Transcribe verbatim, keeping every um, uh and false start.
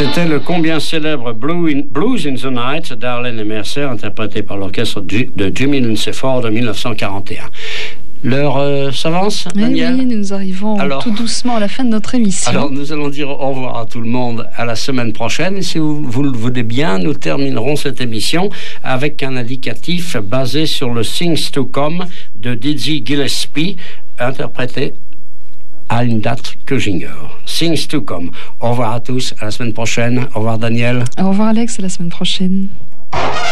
C'était le combien célèbre Blue in, Blues in the Night d'Arlen et Mercer, interprété par l'orchestre de Jimmy Lindsay Ford en dix-neuf cent quarante et un. L'heure euh, s'avance, Daniel ? Oui, nous arrivons alors, tout doucement à la fin de notre émission. Alors, nous allons dire au revoir à tout le monde à la semaine prochaine. Et si vous, vous le voulez bien, nous terminerons cette émission avec un indicatif basé sur le Things to Come de Dizzy Gillespie, interprété à une date que j'ignore. Things to Come. Au revoir à tous, à la semaine prochaine. Au revoir, Daniel. Au revoir, Alex, à la semaine prochaine.